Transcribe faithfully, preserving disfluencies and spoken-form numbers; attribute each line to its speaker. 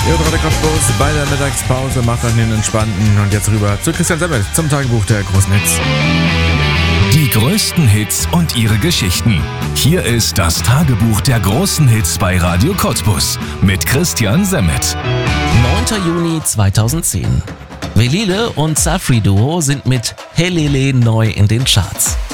Speaker 1: Ihr hört Radio Cottbus bei der Mittagspause, macht dann den entspannten und jetzt rüber zu Christian Semmelt zum Tagebuch der großen Hits.
Speaker 2: Die größten Hits und ihre Geschichten. Hier ist das Tagebuch der großen Hits bei Radio Cottbus mit Christian Semmelt.
Speaker 3: neunter Juni zweitausendzehn. Velile und Safri Duo sind mit Helele neu in den Charts.